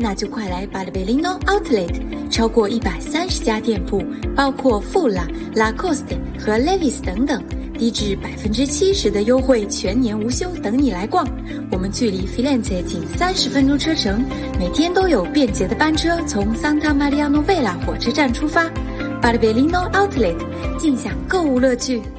那就快来巴黎贝林诺 Outlet， 超过130家店铺，包括富拉、Lacoste 和 Levi's 等等，低至70%的优惠，全年无休，等你来逛。我们距离 Firenze 仅30分钟车程，每天都有便捷的班车从 Santa Maria Novella 火车站出发。巴黎贝林诺 Outlet， 尽享购物乐趣。